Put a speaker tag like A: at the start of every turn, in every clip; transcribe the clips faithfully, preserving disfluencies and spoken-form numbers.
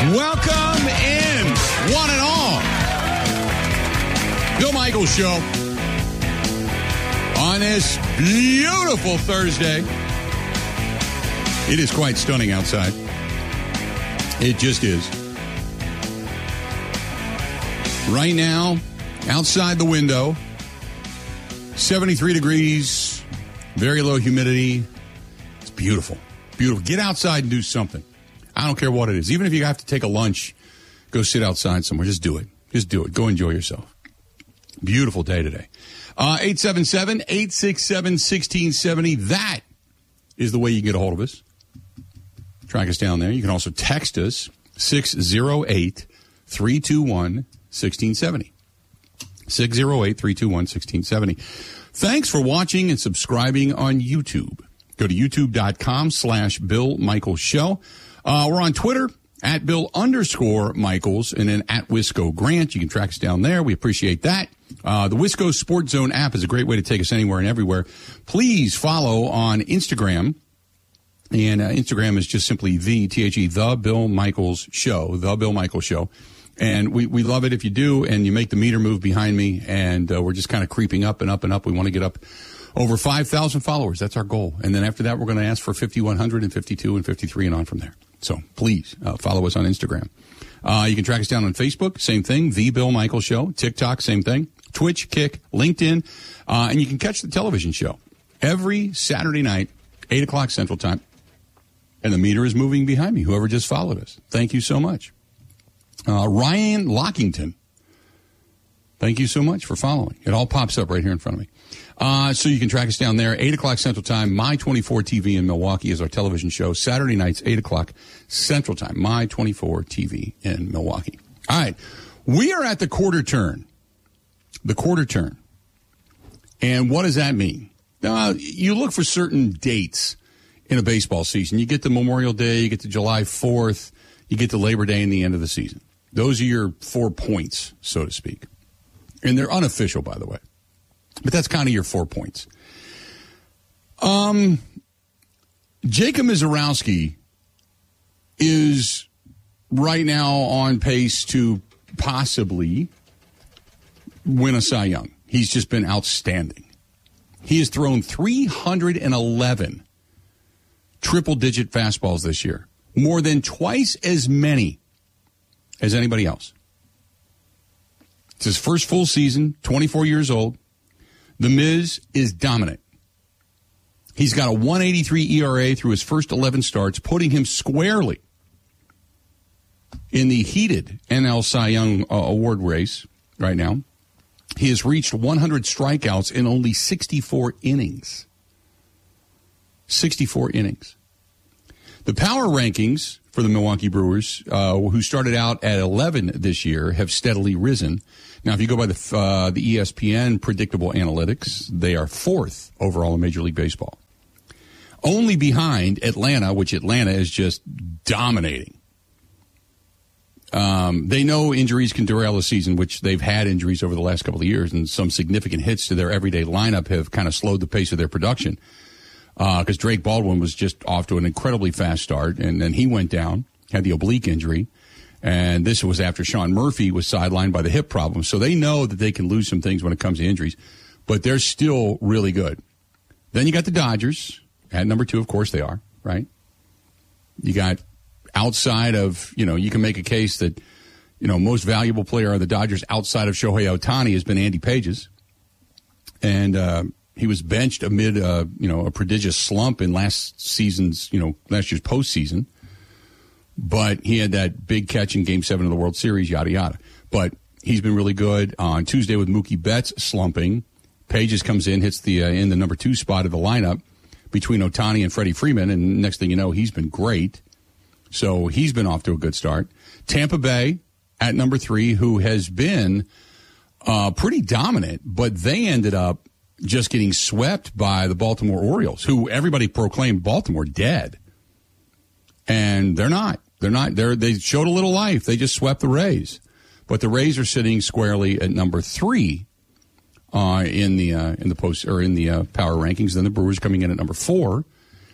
A: Welcome in, one and all. Bill Michaels Show on this beautiful Thursday. It is quite stunning outside. It just is. Right now, outside the window, seventy-three degrees, very low humidity. It's beautiful. Beautiful. Get outside and do something. I don't care what it is. Even if you have to take a lunch, go sit outside somewhere. Just do it. Just do it. Go enjoy yourself. Beautiful day today. Uh, eight seven seven, eight six seven, one six seven zero. That is the way you can get a hold of us. Track us down there. You can also text us, six oh eight, three two one, one six seven zero. six oh eight, three two one, one six seven zero. Thanks for watching and subscribing on YouTube. Go to youtube.com slash Bill Michaels Show. Uh, we're on Twitter, at Bill underscore Michaels, and then at Wisco Grant. You can track us down there. We appreciate that. Uh, the Wisco Sports Zone app is a great way to take us anywhere and everywhere. Please follow on Instagram. And uh, Instagram is just simply the, T H E, The Bill Michaels Show, The Bill Michaels Show. And we, we love it if you do, and you make the meter move behind me, and uh, we're just kind of creeping up and up and up. We want to get up over five thousand followers. That's our goal. And then after that, we're going to ask for fifty-one hundred and fifty-two and fifty-three and on from there. So please uh, follow us on Instagram. Uh, you can track us down on Facebook, same thing, The Bill Michaels Show. TikTok, same thing. Twitch, Kick, LinkedIn. Uh, and you can catch the television show every Saturday night, eight o'clock Central Time. And the meter is moving behind me, whoever just followed us. Thank you so much. Uh, Ryan Lockington, thank you so much for following. It all pops up right here in front of me. Uh, so you can track us down there, eight o'clock Central Time. My twenty-four T V in Milwaukee is our television show. Saturday nights, eight o'clock Central Time. My twenty-four T V in Milwaukee. All right. We are at the quarter turn. The quarter turn. And what does that mean? Uh, you look for certain dates in a baseball season. You get to Memorial Day, you get to July fourth, you get to Labor Day and the end of the season. Those are your four points, so to speak. And they're unofficial, by the way. But that's kind of your four points. Um, Jacob Misiorowski is right now on pace to possibly win a Cy Young. He's just been outstanding. He has thrown three hundred eleven triple-digit fastballs this year, more than twice as many as anybody else. It's his first full season, twenty-four years old. The Miz is dominant. He's got a one eighty-three E R A through his first eleven starts, putting him squarely in the heated N L Cy Young uh, award race right now. He has reached one hundred strikeouts in only sixty-four innings. sixty-four innings. The power rankings for the Milwaukee Brewers, uh, who started out at eleven this year, have steadily risen. Now, if you go by the uh, the E S P N predictable analytics, they are fourth overall in Major League Baseball. Only behind Atlanta, which Atlanta is just dominating. Um, they know injuries can derail a season, which they've had injuries over the last couple of years, and some significant hits to their everyday lineup have kind of slowed the pace of their production. Because uh, Drake Baldwin was just off to an incredibly fast start, and then he went down, had the oblique injury, and this was after Sean Murphy was sidelined by the hip problem. So they know that they can lose some things when it comes to injuries, but they're still really good. Then you got the Dodgers. At number two, of course they are, right? You got outside of, you know, you can make a case that, you know, most valuable player on the Dodgers outside of Shohei Ohtani has been Andy Pages. And, uh, he was benched amid, uh, you know, a prodigious slump in last season's, you know, last year's postseason. But he had that big catch in Game seven of the World Series, yada, yada. But he's been really good. Uh, on Tuesday with Mookie Betts slumping, Pages comes in, hits the uh, in the number two spot of the lineup between Ohtani and Freddie Freeman, and next thing you know, he's been great. So he's been off to a good start. Tampa Bay at number three, who has been uh, pretty dominant, but they ended up just getting swept by the Baltimore Orioles, who everybody proclaimed Baltimore dead. And they're not. They're not. They're, they showed a little life. They just swept the Rays. But the Rays are sitting squarely at number three uh, in the uh, in the post or in the uh, power rankings. Then the Brewers coming in at number four,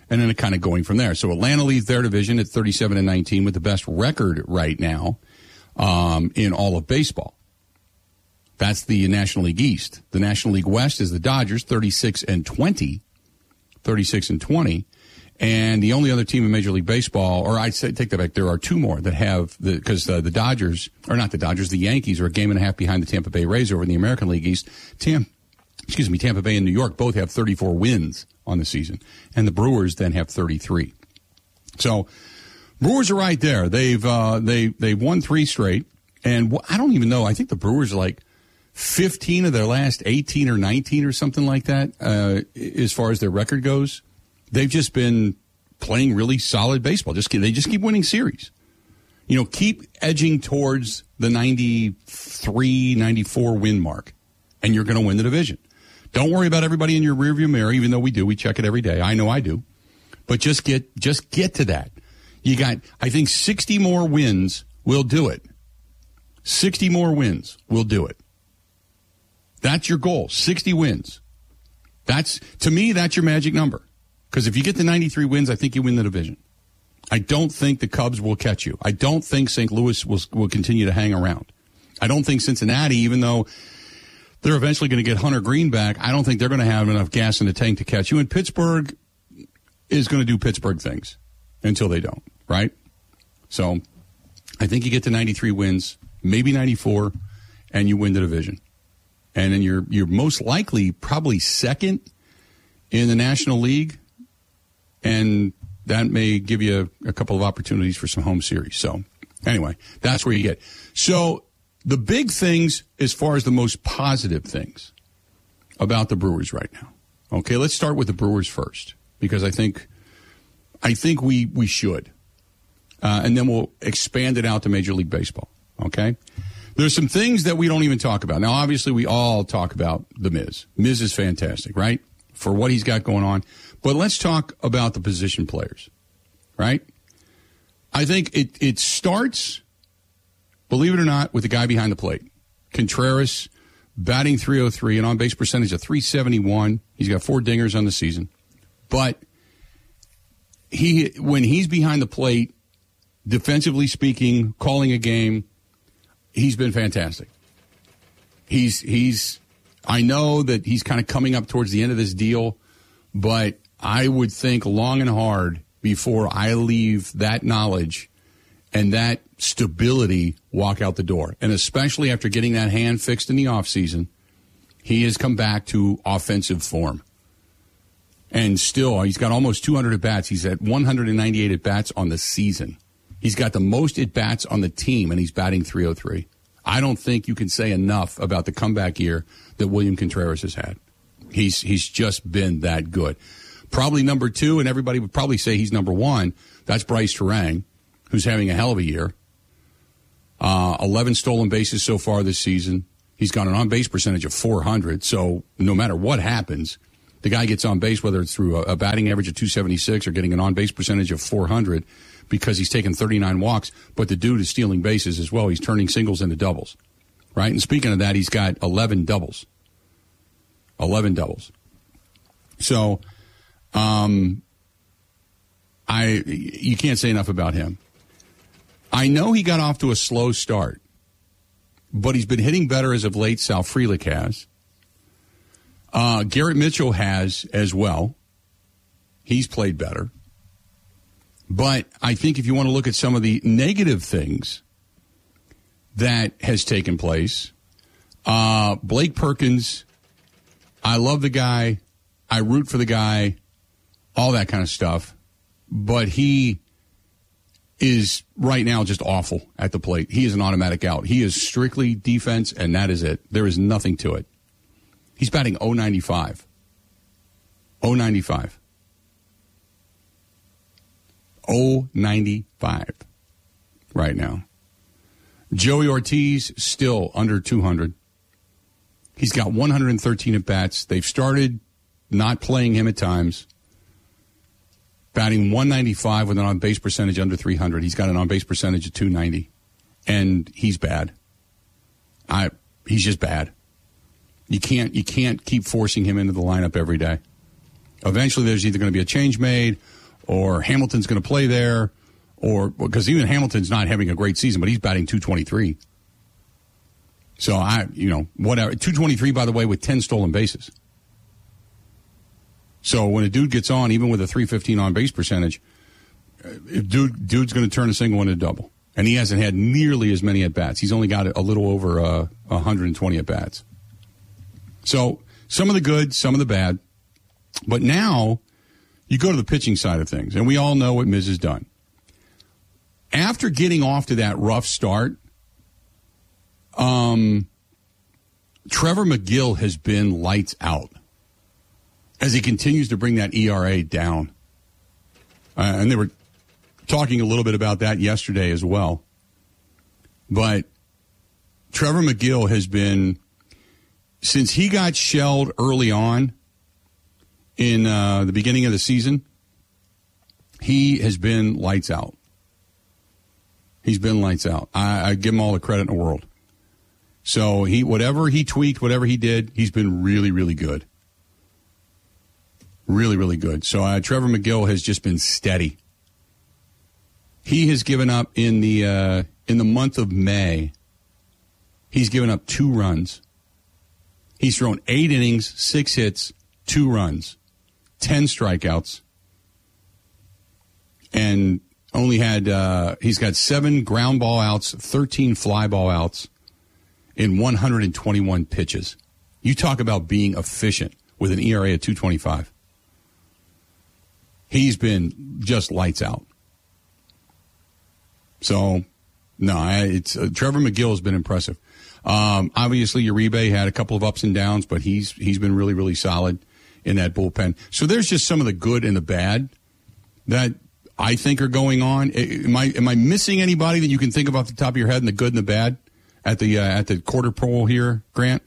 A: and then it kind of going from there. So Atlanta leads their division at thirty-seven and nineteen with the best record right now um, in all of baseball. That's the National League East. The National League West is the Dodgers, thirty-six and twenty. thirty-six and twenty. And the only other team in Major League Baseball, or I'd say, take that back, there are two more that have, the because uh, the Dodgers, or not the Dodgers, the Yankees are a game and a half behind the Tampa Bay Rays over in the American League East. Tam, excuse me, Tampa Bay and New York both have thirty-four wins on the season. And the Brewers then have thirty-three. So, Brewers are right there. They've, uh, they, they've won three straight. And I don't even know, I think the Brewers are like fifteen of their last eighteen or nineteen or something like that, uh, as far as their record goes. They've just been playing really solid baseball. Just they just keep winning series. You know, keep edging towards the ninety-three, ninety-four win mark, and you're going to win the division. Don't worry about everybody in your rearview mirror, even though we do. We check it every day. I know I do. But just get just get to that. You got, I think, sixty more wins will do it. sixty more wins will do it. That's your goal, sixty wins. That's, to me, that's your magic number. Because if you get to ninety-three wins, I think you win the division. I don't think the Cubs will catch you. I don't think Saint Louis will will continue to hang around. I don't think Cincinnati, even though they're eventually going to get Hunter Green back, I don't think they're going to have enough gas in the tank to catch you. And Pittsburgh is going to do Pittsburgh things until they don't, right? So I think you get to ninety-three wins, maybe ninety-four, and you win the division. And then you're you're most likely probably second in the National League. And that may give you a, a couple of opportunities for some home series. So, anyway, that's where you get. So, the big things as far as the most positive things about the Brewers right now. Okay, let's start with the Brewers first, because I think I think we, we should. Uh, and then we'll expand it out to Major League Baseball. Okay? There's some things that we don't even talk about. Now, obviously, we all talk about the Miz. Miz is fantastic, right? For what he's got going on. But let's talk about the position players, right? I think it, it starts, believe it or not, with the guy behind the plate. Contreras, batting three oh three, an on-base percentage of three seventy-one. He's got four dingers on the season. But he, when he's behind the plate, defensively speaking, calling a game, he's been fantastic. He's, he's, I know that he's kind of coming up towards the end of this deal, but I would think long and hard before I leave that knowledge and that stability walk out the door. And especially after getting that hand fixed in the offseason, he has come back to offensive form. And still, he's got almost two hundred at-bats. He's at one hundred ninety-eight at-bats on the season. He's got the most at-bats on the team, and he's batting three oh three. I don't think you can say enough about the comeback year that William Contreras has had. He's he's just been that good. Probably number two, and everybody would probably say he's number one. That's Bryce Terang, who's having a hell of a year. Uh, eleven stolen bases so far this season. He's got an on-base percentage of four hundred, so no matter what happens, the guy gets on base, whether it's through a, a batting average of two seventy-six or getting an on-base percentage of four hundred, because he's taken thirty-nine walks, but the dude is stealing bases as well. He's turning singles into doubles, right? And speaking of that, he's got eleven doubles. eleven doubles. So, um, I you can't say enough about him. I know he got off to a slow start, but he's been hitting better as of late. Sal Frelick has. Uh, Garrett Mitchell has as well. He's played better. But I think if you want to look at some of the negative things that has taken place, uh, Blake Perkins, I love the guy. I root for the guy, all that kind of stuff. But he is right now just awful at the plate. He is an automatic out. He is strictly defense, and that is it. There is nothing to it. He's batting oh ninety-five. oh ninety-five. oh ninety-five right now. Joey Ortiz still under two hundred. He's got one hundred thirteen at-bats. They've started not playing him at times. Batting one ninety-five with an on-base percentage under three hundred. He's got an on-base percentage of two ninety. And he's bad. I he's just bad. You can't you can't keep forcing him into the lineup every day. Eventually there's either going to be a change made, or Hamilton's going to play there, or because even Hamilton's not having a great season, but he's batting two twenty-three. So I, you know, whatever. two twenty-three, by the way, with ten stolen bases. So when a dude gets on, even with a three fifteen on base percentage, dude, dude's going to turn a single into a double. And he hasn't had nearly as many at-bats. He's only got a little over uh, one hundred twenty at-bats. So some of the good, some of the bad. But now you go to the pitching side of things, and we all know what Miz has done. After getting off to that rough start, um, Trevor McGill has been lights out as he continues to bring that E R A down. Uh, and they were talking a little bit about that yesterday as well. But Trevor McGill has been, since he got shelled early on in uh, the beginning of the season, he has been lights out. He's been lights out. I, I give him all the credit in the world. So he, whatever he tweaked, whatever he did, he's been really, really good. Really, really good. So uh, Trevor McGill has just been steady. He has given up in the uh, in the month of May. He's given up two runs. He's thrown eight innings, six hits, two runs, ten strikeouts, and only had uh, he's got seven ground ball outs, thirteen fly ball outs in one hundred twenty-one pitches. You talk about being efficient with an E R A of two twenty-five. He's been just lights out. So, no, it's uh, Trevor McGill has been impressive. Um, obviously, Uribe had a couple of ups and downs, but he's he's been really, really solid in that bullpen. So there's just some of the good and the bad that I think are going on. Am I am I missing anybody that you can think of off the top of your head in the good and the bad at the uh, at the quarter pole here, Grant?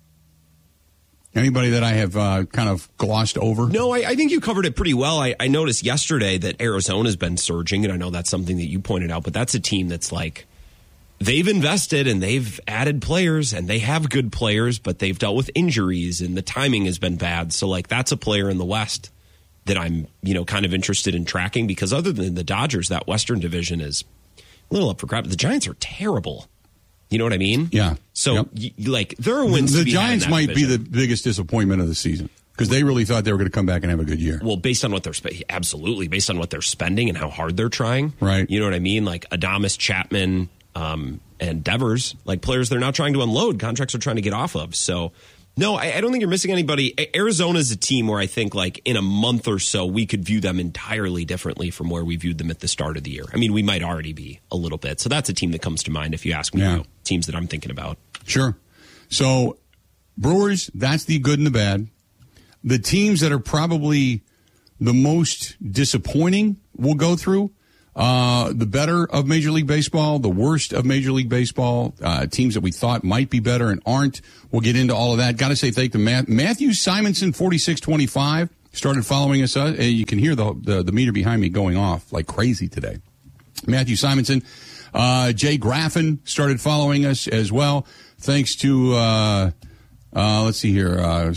A: Anybody that I have uh, kind of glossed over?
B: No, I, I think you covered it pretty well. I, I noticed yesterday that Arizona's been surging, and I know that's something that you pointed out, but that's a team that's like, they've invested and they've added players and they have good players, but they've dealt with injuries and the timing has been bad. So, like, that's a player in the West that I'm, you know, kind of interested in tracking, because other than the Dodgers, that Western division is a little up for grabs. The Giants are terrible. You know what I mean?
A: Yeah.
B: So,
A: yep.
B: y- like, there are wins
A: The, the
B: to be
A: Giants
B: had in that
A: might
B: division.
A: be the biggest disappointment of the season because they really thought they were going to come back and have a good year.
B: Well, based on what they're spending, absolutely, based on what they're spending and how hard they're trying.
A: Right.
B: You know what I mean? Like Adames, Chapman, um, and Devers, like players they're not trying to unload, contracts they're trying to get off of. So, no, I, I don't think you're missing anybody. Arizona's a team where I think, like, in a month or so, we could view them entirely differently from where we viewed them at the start of the year. I mean, we might already be a little bit. So that's a team that comes to mind if you ask me
A: Yeah.
B: about teams that I'm thinking about.
A: Sure. So, Brewers, that's the good and the bad. The teams that are probably the most disappointing we'll go through. Uh, the better of Major League Baseball, the worst of Major League Baseball, uh, teams that we thought might be better and aren't. We'll get into all of that. Got to say thank you to Matt. Matthew Simonson, forty-six twenty-five, started following us. Uh, you can hear the, the the meter behind me going off like crazy today. Matthew Simonson. Uh, Jay Graffin started following us as well. Thanks to, uh, uh, let's see here, uh,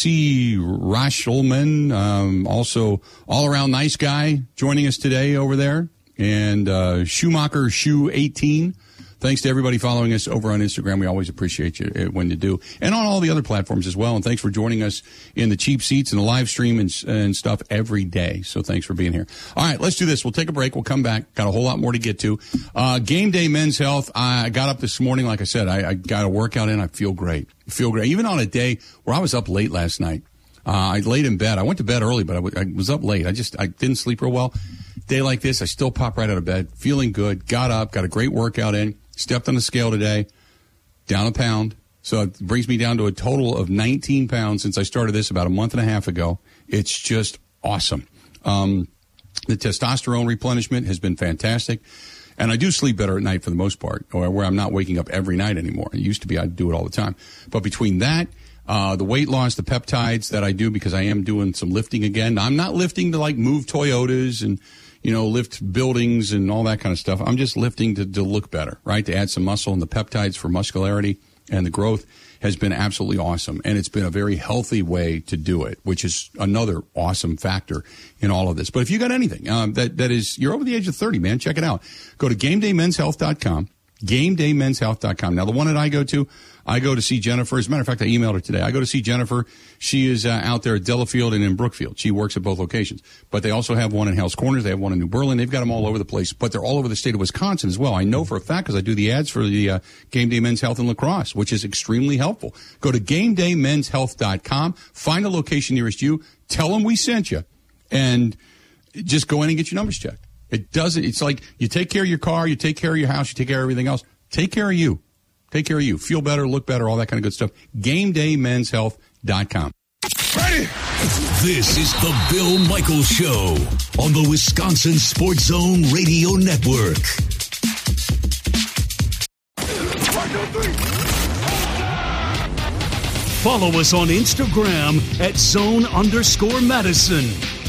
A: C. Rashelman, um, also all-around nice guy joining us today over there. And uh, Schumacher Shoe eighteen. Thanks to everybody following us over on Instagram. We always appreciate you when you do. And on all the other platforms as well. And thanks for joining us in the cheap seats and the live stream and, and stuff every day. So thanks for being here. All right, let's do this. We'll take a break. We'll come back. Got a whole lot more to get to. Uh, game day men's health. I got up this morning. Like I said, I, I got a workout in. I feel great. I feel great. Even on a day where I was up late last night. Uh, I laid in bed. I went to bed early, but I, w- I was up late. I just I didn't sleep real well. Day like this, I still pop right out of bed, feeling good. Got up, got a great workout in. Stepped on the scale today, down a pound. So it brings me down to a total of nineteen pounds since I started this about a month and a half ago. It's just awesome. Um, the testosterone replenishment has been fantastic. And I do sleep better at night for the most part, or where I'm not waking up every night anymore. It used to be I'd do it all the time. But between that, uh, the weight loss, the peptides that I do because I am doing some lifting again. I'm not lifting to like move Toyotas and you know, lift buildings and all that kind of stuff. I'm just lifting to, to look better, right? To add some muscle and the peptides for muscularity And the growth has been absolutely awesome. And it's been a very healthy way to do it, which is another awesome factor in all of this. But if you got anything um, that, that is, you're over the age of thirty, man, check it out. Go to game day men's health dot com. game day men's health dot com. Now, the one that I go to, I go to see Jennifer. As a matter of fact, I emailed her today. I go to see Jennifer. She is uh, out there at Delafield and in Brookfield. She works at both locations. But they also have one in Hell's Corners. They have one in New Berlin. They've got them all over the place. But they're all over the state of Wisconsin as well. I know for a fact because I do the ads for the uh, Game Day Men's Health and Lacrosse, which is extremely helpful. Go to game day men's health dot com. Find a location nearest you. Tell them we sent you. And just go in and get your numbers checked. It doesn't. It's like you take care of your car, you take care of your house, you take care of everything else. Take care of you. Take care of you. Feel better, look better, all that kind of good stuff. game day men's health dot com.
C: Ready? This is the Bill Michaels Show on the Wisconsin Sports Zone Radio Network. Follow us on Instagram at zone underscore Madison.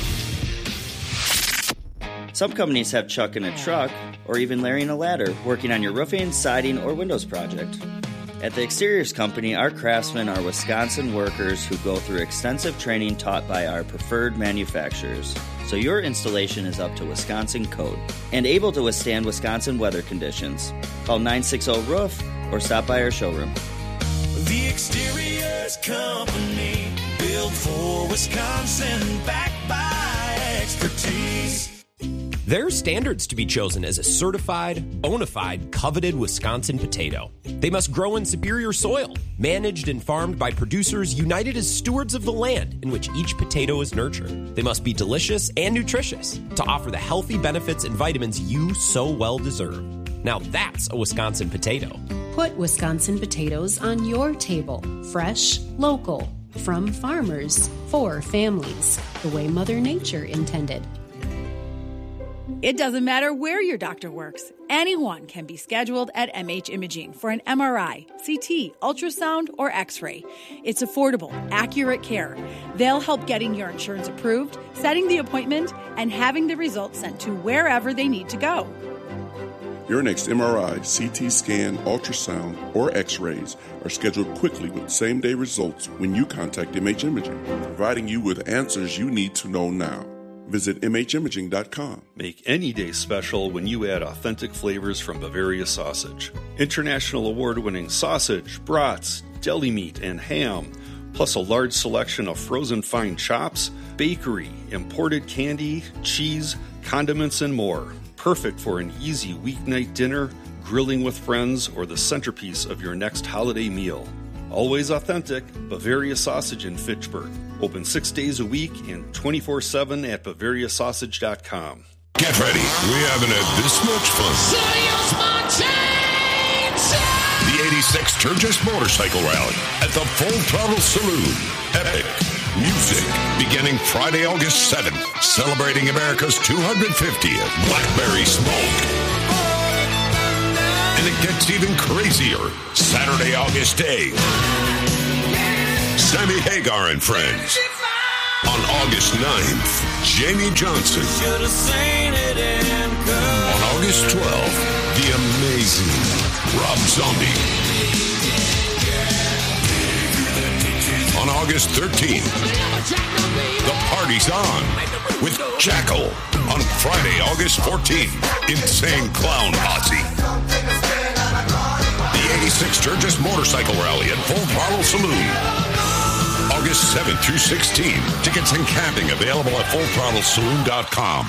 D: Some companies have Chuck in a truck, or even Larry in a ladder, working on your roofing, siding, or windows project. At the Exteriors Company, our craftsmen are Wisconsin workers who go through extensive training taught by our preferred manufacturers, so your installation is up to Wisconsin code and able to withstand Wisconsin weather conditions. Call nine six zero roof or stop by our showroom.
E: The Exteriors Company, built for Wisconsin, backed by expertise.
B: There are standards to be chosen as a certified, bona fide, coveted Wisconsin potato. They must grow in superior soil, managed and farmed by producers united as stewards of the land in which each potato is nurtured. They must be delicious and nutritious to offer the healthy benefits and vitamins you so well deserve. Now that's a Wisconsin potato.
F: Put Wisconsin potatoes on your table. Fresh, local, from farmers, for families, the way Mother Nature intended.
G: It doesn't matter where your doctor works. Anyone can be scheduled at M H Imaging for an M R I, C T, ultrasound, or X-ray. It's affordable, accurate care. They'll help getting your insurance approved, setting the appointment, and having the results sent to wherever they need to go.
H: Your next M R I, C T scan, ultrasound, or X-rays are scheduled quickly with same-day results when you contact M H Imaging, providing you with answers you need to know now. Visit m h imaging dot com.
I: Make any day special when you add authentic flavors from Bavaria Sausage. International award-winning sausage, brats, deli meat, and ham, plus a large selection of frozen fine chops, bakery, imported candy, cheese, condiments, and more. Perfect for an easy weeknight dinner, grilling with friends, or the centerpiece of your next holiday meal. Always authentic, Bavaria Sausage in Fitchburg. Open six days a week and twenty-four seven at bavaria sausage dot com.
C: Get ready. We haven't had this much fun. The eighty-six Sturgis Motorcycle Rally at the Full Throttle Saloon. Epic music beginning Friday, August seventh. Celebrating America's two hundred fiftieth. Blackberry Smoke. And it gets even crazier. Saturday, August eighth. Sammy Hagar and Friends. On August ninth, Jamie Johnson. On August twelfth, the amazing Rob Zombie. On August thirteenth, the party's on with Jackal. On Friday, August fourteenth, Insane Clown Posse. The eighty-six Sturgis Motorcycle Rally at Full Throttle Saloon. August seventh through sixteenth. Tickets and camping available at full throttle saloon dot com.